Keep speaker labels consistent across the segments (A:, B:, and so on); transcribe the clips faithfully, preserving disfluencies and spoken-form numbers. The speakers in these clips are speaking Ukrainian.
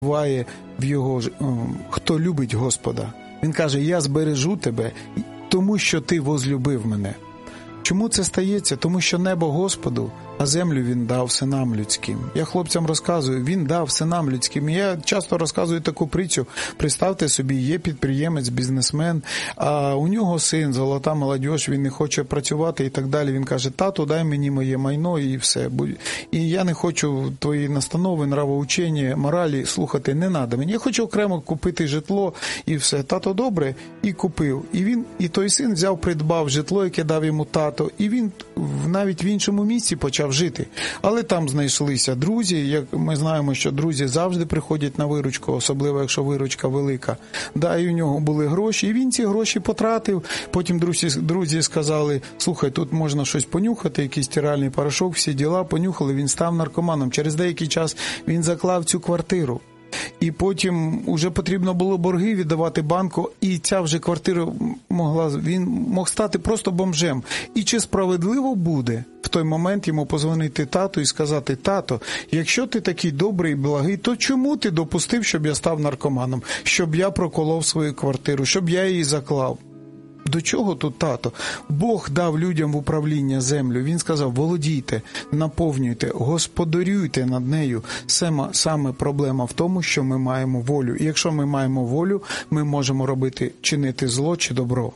A: буває в його, хто любить Господа. Він каже, я збережу тебе, тому що ти возлюбив мене. Чому це стається? Тому що небо Господу, а землю Він дав синам людським. Я хлопцям розказую, Він дав синам людським. Я часто розказую таку притчу. Представте собі, є підприємець, бізнесмен, а у нього син, золота молодь, він не хоче працювати і так далі. Він каже, тату, дай мені моє майно і все. І я не хочу твої настанови, нравоучення, моралі слухати, не треба мені. Я хочу окремо купити житло і все. Тато добре, і купив. І він, і той син взяв, придбав житло, яке дав йому тато, і він навіть в іншому місці почав жити. Але там знайшлися друзі, як ми знаємо, що друзі завжди приходять на виручку, особливо якщо виручка велика. Да, і у нього були гроші, і він ці гроші потратив. Потім друзі, друзі сказали, слухай, тут можна щось понюхати, якийсь стиральний порошок, всі діла, понюхали, він став наркоманом. Через деякий час він заклав цю квартиру. І потім вже потрібно було борги віддавати банку, і ця вже квартира могла, він мог стати просто бомжем. І чи справедливо буде в той момент йому позвонити тату і сказати, тато, якщо ти такий добрий і благий, то чому ти допустив, щоб я став наркоманом, щоб я проколов свою квартиру, щоб я її заклав? До чого тут тато? Бог дав людям в управління землю. Він сказав, володійте, наповнюйте, господарюйте над нею. Саме, саме проблема в тому, що ми маємо волю. І якщо ми маємо волю, ми можемо робити, чинити зло чи добро.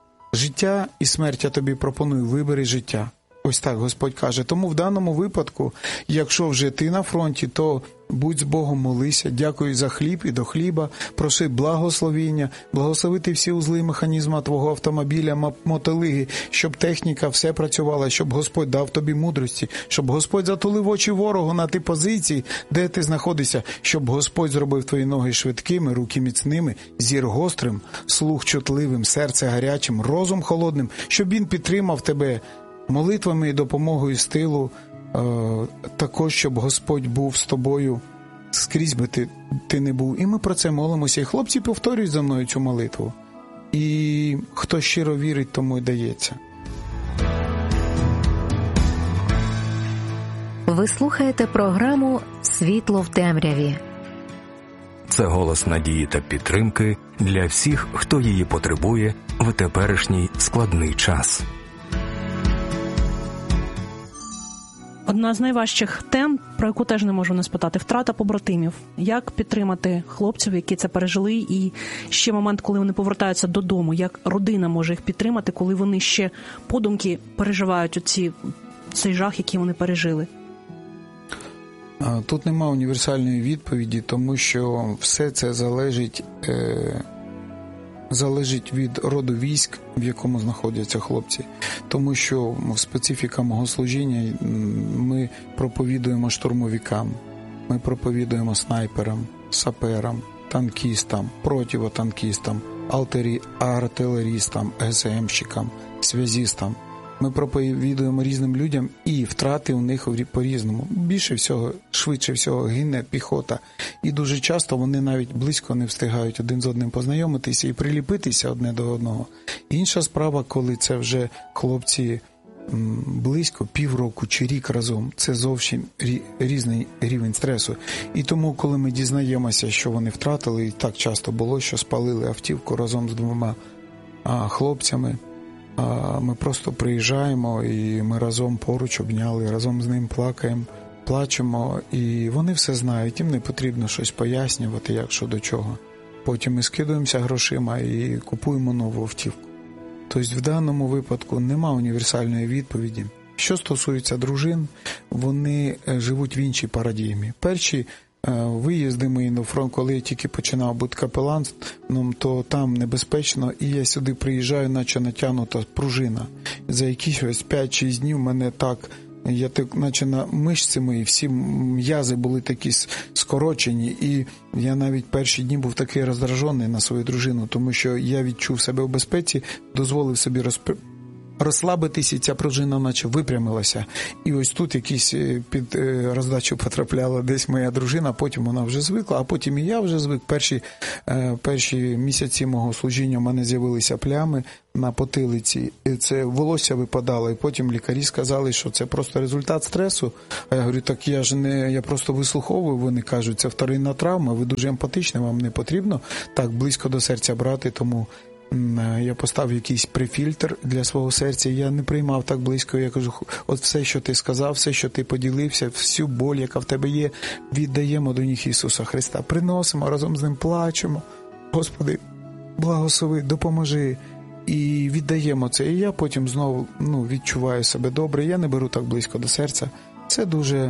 A: Життя і смерть я тобі пропоную, вибери життя. Ось так Господь каже. Тому в даному випадку, якщо вже ти на фронті, то будь з Богом, молися, дякуй за хліб і до хліба, проси благословіння, благословити всі узли механізму твого автомобіля, мотолиги, щоб техніка все працювала, щоб Господь дав тобі мудрості, щоб Господь затулив очі ворогу на ті позиції, де ти знаходишся, щоб Господь зробив твої ноги швидкими, руки міцними, зір гострим, слух чутливим, серце гарячим, розум холодним, щоб Він підтримав тебе молитвами і допомогою з тилу, також, щоб Господь був з тобою, скрізь би ти, ти не був. І ми про це молимося. І хлопці повторюють за мною цю молитву. І хто щиро вірить, тому й дається.
B: Ви слухаєте програму «Світло в темряві».
C: Це голос надії та підтримки для всіх, хто її потребує в теперішній складний час.
D: Одна з найважчих тем, про яку теж не можу не спитати, втрата побратимів. Як підтримати хлопців, які це пережили, і ще момент, коли вони повертаються додому, як родина може їх підтримати, коли вони ще подумки переживають оці, цей жах, який вони пережили?
A: Тут нема універсальної відповіді, тому що все це залежить, е, залежить від роду військ, в якому знаходяться хлопці. Тому що специфіка мого служіння, ми проповідуємо штурмовикам, ми проповідуємо снайперам, саперам, танкістам, противотанкістам, артилерістам, ГСМщикам, зв'язістам. Ми проповідуємо різним людям, і втрати у них по-різному. Більше всього, швидше всього гине піхота. І дуже часто вони навіть близько не встигають один з одним познайомитися і приліпитися одне до одного. Інша справа, коли це вже хлопці близько, півроку чи рік разом, це зовсім різний рівень стресу. І тому, коли ми дізнаємося, що вони втратили, і так часто було, що спалили автівку разом з двома хлопцями, ми просто приїжджаємо, і ми разом поруч обняли, разом з ним плакаємо, плачемо, і вони все знають, їм не потрібно щось пояснювати, як що до чого. Потім ми скидуємося грошима і купуємо нову автівку. Тобто в даному випадку нема універсальної відповіді. Що стосується дружин, вони живуть в іншій парадігмі. Перші виїзди мої на фронт, коли я тільки починав бути капеланом, то там небезпечно, і я сюди приїжджаю, наче натягнута пружина. За якісь п'ять-шість днів мене так, я так, наче на мишці мої, всі м'язи були такі скорочені, і я навіть перші дні був такий роздражений на свою дружину, тому що я відчув себе в безпеці, дозволив собі розп... розслабитись, і ця пружина наче випрямилася. І ось тут якісь під роздачу потрапляла десь моя дружина, потім вона вже звикла, а потім і я вже звик. Перші, перші місяці мого служіння в мене з'явилися плями на потилиці, і це волосся випадало, і потім лікарі сказали, що це просто результат стресу. А я говорю, так я ж не, я просто вислуховую, вони кажуть, це вторинна травма, ви дуже емпатичні, вам не потрібно так близько до серця брати, тому я поставив якийсь префільтр для свого серця, я не приймав так близько, я кажу, от все, що ти сказав, все, що ти поділився, всю боль, яка в тебе є, віддаємо до ніг Ісуса Христа, приносимо, разом з ним плачемо, Господи, благослови, допоможи, і віддаємо це. І я потім знову ну, відчуваю себе добре, я не беру так близько до серця, це дуже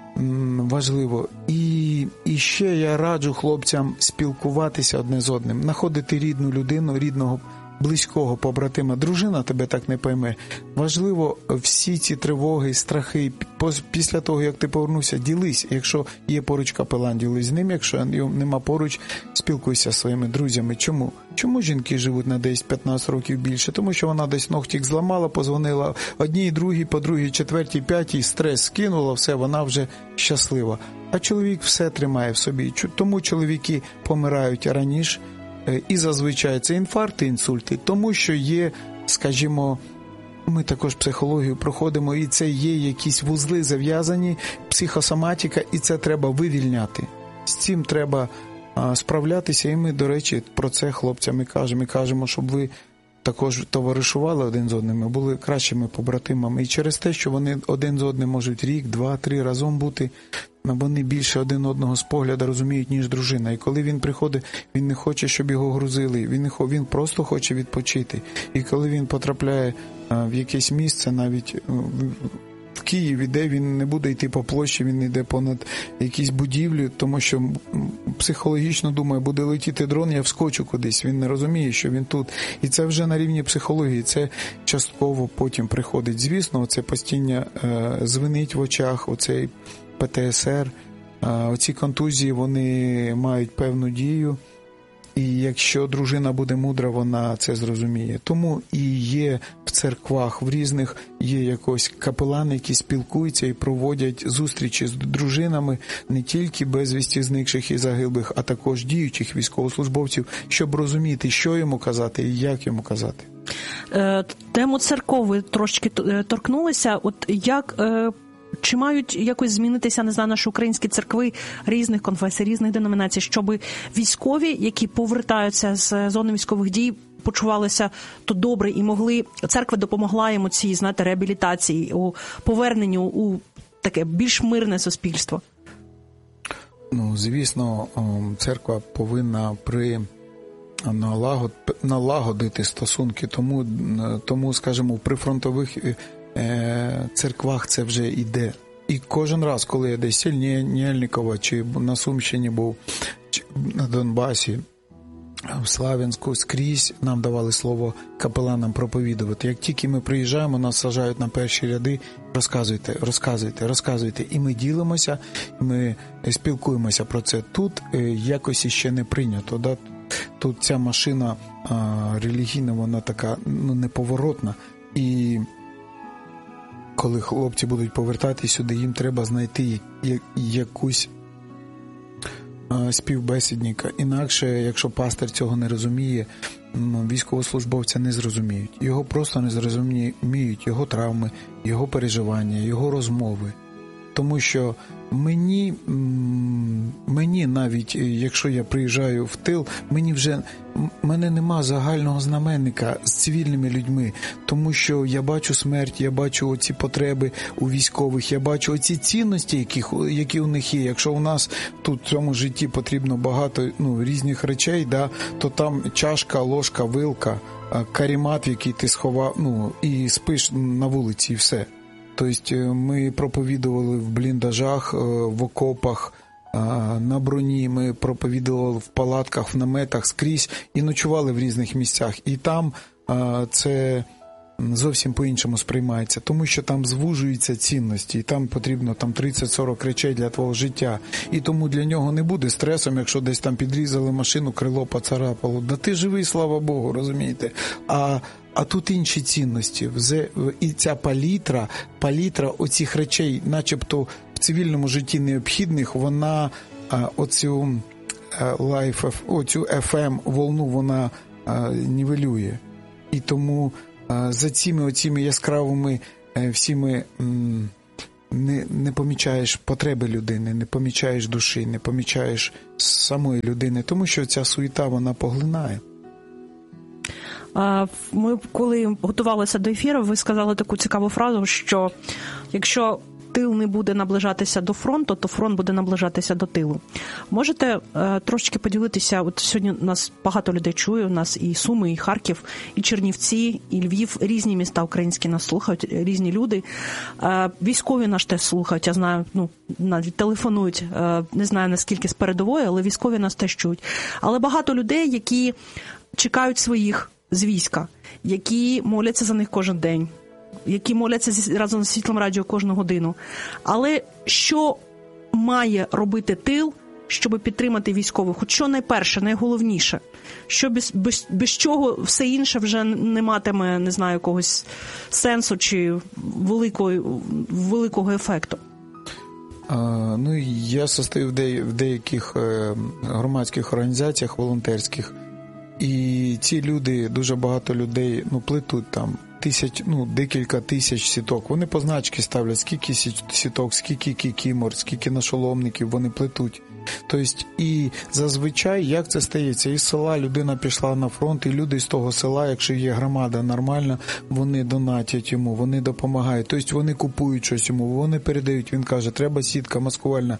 A: важливо. І, і ще я раджу хлопцям спілкуватися одне з одним, знаходити рідну людину, рідного, близького побратима. Дружина тебе так не пойме. Важливо всі ці тривоги, страхи, після того, як ти повернувся, ділись. Якщо є поруч капелан, ділись з ним, якщо нема поруч, спілкуйся зі своїми друзями. Чому? Чому жінки живуть на десять-п'ятнадцять років більше? Тому що вона десь ногтик зламала, позвонила одній, другій, по другій, четвертій, п'ятій, стрес скинула, все, вона вже щаслива. А чоловік все тримає в собі. Тому чоловіки помирають раніше, і зазвичай це інфаркти, інсульти, тому що є, скажімо, ми також психологію проходимо, і це є якісь вузли зав'язані, психосоматика, і це треба вивільняти. З цим треба а, справлятися, і ми, до речі, про це хлопцям і кажемо. І кажемо, щоб ви також товаришували один з одним, були кращими побратимами. І через те, що вони один з одним можуть рік, два, три разом бути, вони більше один одного з погляду розуміють, ніж дружина. І коли він приходить, він не хоче, щоб його грузили, він, не, він просто хоче відпочити. І коли він потрапляє в якесь місце, навіть в Києві, де він не буде йти по площі, він йде понад якісь будівлі, тому що психологічно думає, буде летіти дрон, я вскочу кудись. Він не розуміє, що він тут. І це вже на рівні психології, це частково потім приходить. Звісно, це постійно е, звенить в очах, оцей Пе Те Ес Ер, оці контузії, вони мають певну дію, і якщо дружина буде мудра, вона це зрозуміє. Тому і є в церквах, в різних, є якось капелани, які спілкуються і проводять зустрічі з дружинами не тільки безвісті зникших і загиблих, а також діючих військовослужбовців, щоб розуміти, що йому казати і як йому казати.
D: Тему церков ви трошки торкнулися. От як... Чи мають якось змінитися, не знаю, наші українські церкви різних конфесій, різних деномінацій, щоб військові, які повертаються з зони військових дій, почувалися то добре і могли, церква допомогла їм у цій, знаєте, реабілітації, у поверненню у таке більш мирне суспільство?
A: Ну, звісно, церква повинна при налагод... налагодити стосунки, тому, тому, скажімо, при фронтових церквах це вже йде. І кожен раз, коли я десь Сільнєльникова, чи на Сумщині був, чи на Донбасі, в Слав'янську, скрізь нам давали слово капеланам проповідувати. Як тільки ми приїжджаємо, нас саджають на перші ряди, розказуйте, розказуйте, розказуйте. І ми ділимося, ми спілкуємося про це. Тут якось іще не прийнято. Да? Тут ця машина а, релігійна, вона така ну, неповоротна. І коли хлопці будуть повертатися сюди, їм треба знайти якусь співбесідника. Інакше, якщо пастир цього не розуміє, військовослужбовця не зрозуміють. Його просто не зрозуміють, його травми, його переживання, його розмови. Тому що мені, мені навіть, якщо я приїжджаю в тил, мені вже, мене нема загального знаменника з цивільними людьми, тому що я бачу смерть, я бачу оці потреби у військових, я бачу оці цінності, які, які у них є. Якщо у нас тут в цьому житті потрібно багато ну, різних речей, да, то там чашка, ложка, вилка, карімат, який ти сховав, ну, і спиш на вулиці, і все. Тобто ми проповідували в бліндажах, в окопах, на броні, ми проповідували в палатках, в наметах, скрізь і ночували в різних місцях. І там це зовсім по-іншому сприймається, тому що там звужуються цінності, і там потрібно там тридцять-сорок речей для твого життя. І тому для нього не буде стресом, якщо десь там підрізали машину, крило поцарапало. Да ти живий, слава Богу, розумієте? А а тут інші цінності. І ця палітра, палітра оцих речей, начебто в цивільному житті необхідних, вона оцю Life, оцю еф ем волну вона нівелює. І тому за цими оціми яскравими всіми не, не помічаєш потреби людини, не помічаєш душі, не помічаєш самої людини, тому що ця суєта, вона поглинає.
D: Ми, коли готувалися до ефіру, ви сказали таку цікаву фразу, що якщо тил не буде наближатися до фронту, то фронт буде наближатися до тилу. Можете е, трошечки поділитися, от сьогодні нас багато людей чує, у нас і Суми, і Харків, і Чернівці, і Львів, різні міста українські нас слухають, різні люди. Е, військові нас теж слухають, я знаю, ну, навіть телефонують, е, не знаю наскільки з передової, але військові нас теж чують. Але багато людей, які чекають своїх з війська, які моляться за них кожен день, які моляться разом з Світлом Радіо кожну годину. Але що має робити тил, щоб підтримати військових? Хоч що найперше, найголовніше? Що без, без, без чого все інше вже не матиме, не знаю, якогось сенсу чи великого, великого ефекту?
A: А, ну, я состою в, де, в деяких е, громадських організаціях, волонтерських, і ці люди, дуже багато людей, ну, плетуть там тисяч, ну, декілька тисяч сіток. Вони позначки ставлять, скільки сіток, скільки кікімор, скільки нашоломників вони плетуть. Тобто, і зазвичай, як це стається? Із села людина пішла на фронт, і люди з того села, якщо є громада нормальна, вони донатять йому, вони допомагають. Тобто, вони купують щось йому, вони передають. Він каже, треба сітка маскувальна,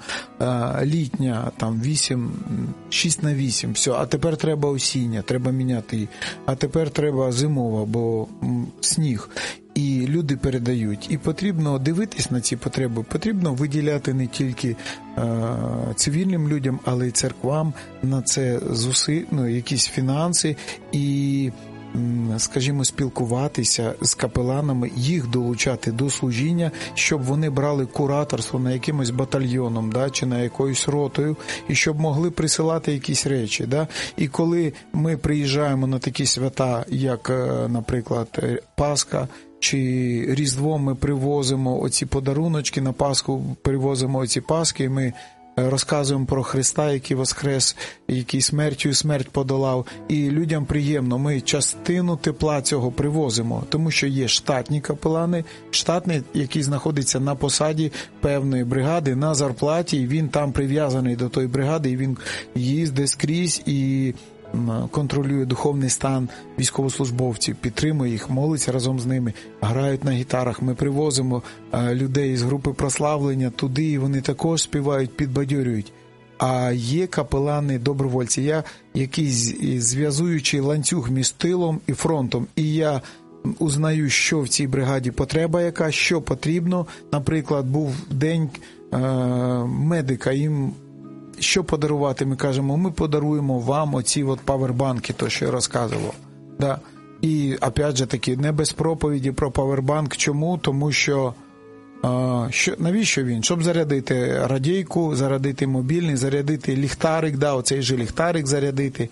A: літня, там, вісім, шість на вісім, все. А тепер треба осіння, треба міняти її. А тепер треба зимова, бо сніг. І люди передають. І потрібно дивитись на ці потреби, потрібно виділяти не тільки е, цивільним людям, але й церквам на це зуси, ну, якісь фінанси і, скажімо, спілкуватися з капеланами, їх долучати до служіння, щоб вони брали кураторство на якимось батальйоном, да, чи на якоюсь ротою, і щоб могли присилати якісь речі. Да. І коли ми приїжджаємо на такі свята, як, наприклад, Пасха, чи Різдво, ми привозимо оці подаруночки, на Пасху привозимо оці Пасхи, і ми розказуємо про Христа, який воскрес, який смертю і смерть подолав. І людям приємно, ми частину тепла цього привозимо, тому що є штатні капелани, штатний, який знаходиться на посаді певної бригади, на зарплаті, і він там прив'язаний до тої бригади, і він їздить скрізь і контролює духовний стан військовослужбовців, підтримує їх, молиться разом з ними, грають на гітарах. Ми привозимо людей з групи прославлення туди, і вони також співають, підбадьорюють. А є капелани-добровольці, я якийсь зв'язуючий ланцюг між тилом і фронтом, і я узнаю, що в цій бригаді потреба яка, що потрібно. Наприклад, був день е- медика, їм що подарувати? Ми кажемо, ми подаруємо вам оці от павербанки, то, що я розказував. Да. І, опять же таки, не без проповіді про павербанк. Чому? Тому що, а, що навіщо він? Щоб зарядити радійку, зарядити мобільний, зарядити ліхтарик, да, оцей же ліхтарик зарядити.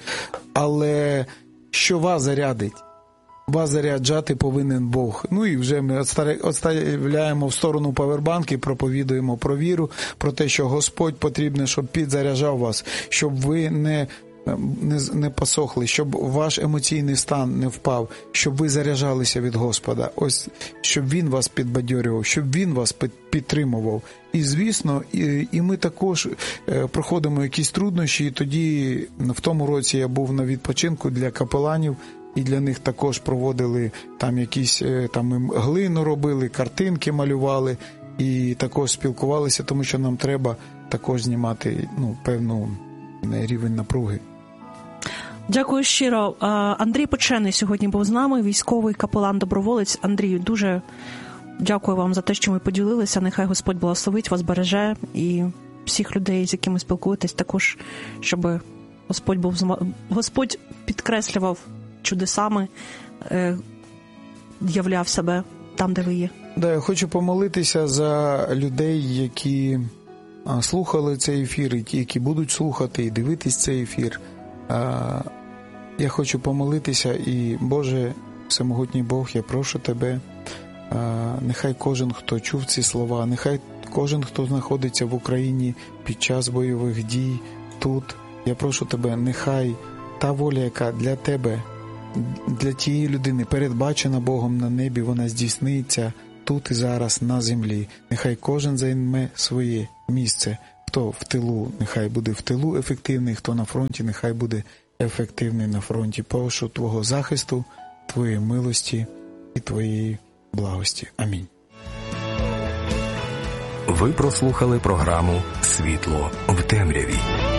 A: Але що вас зарядить? Вас заряджати повинен Бог. Ну і вже ми відставляємо в сторону павербанки, проповідуємо про віру, про те, що Господь потрібно, щоб підзаряджав вас, щоб ви не, не, не посохли, щоб ваш емоційний стан не впав, щоб ви заряджалися від Господа. Ось, щоб Він вас підбадьорював, щоб Він вас підтримував. І, звісно, і, і ми також проходимо якісь труднощі, і тоді в тому році я був на відпочинку для капеланів, і для них також проводили там якісь, там глину робили, картинки малювали, і також спілкувалися, тому що нам треба також знімати, ну, певну рівень напруги.
D: Дякую щиро. Андрій Почений сьогодні був з нами, військовий капелан-доброволець. Андрію, дуже дякую вам за те, що ми поділилися. Нехай Господь благословить вас, береже, і всіх людей, з якими спілкуєтесь, також, щоб Господь був Господь підкреслював чудесами, е, являв себе там, де ви є.
A: Да, я хочу помолитися за людей, які а, слухали цей ефір, і ті, які будуть слухати і дивитись цей ефір. А, я хочу помолитися і, Боже, всемогутній Бог, я прошу Тебе, нехай кожен, хто чув ці слова, нехай кожен, хто знаходиться в Україні під час бойових дій, тут, я прошу Тебе, нехай та воля, яка для Тебе, для тієї людини передбачена Богом на небі, вона здійсниться тут і зараз на землі. Нехай кожен займе своє місце. Хто в тилу, нехай буде в тилу ефективний, хто на фронті, нехай буде ефективний на фронті. Прошу Твого захисту, Твоєї милості і Твоєї благості. Амінь.
C: Ви прослухали програму «Світло в темряві».